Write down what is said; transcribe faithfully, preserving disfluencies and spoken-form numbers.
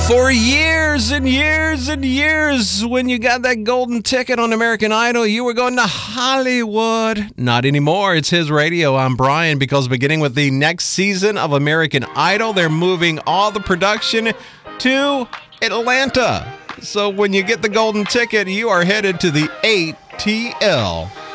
For years and years and years, when you got that golden ticket on American Idol, you were going to Hollywood. Not anymore. It's His Radio. I'm Brian, because beginning with the next season of American Idol, they're moving all the production to Atlanta. So when you get the golden ticket, you are headed to the A T L.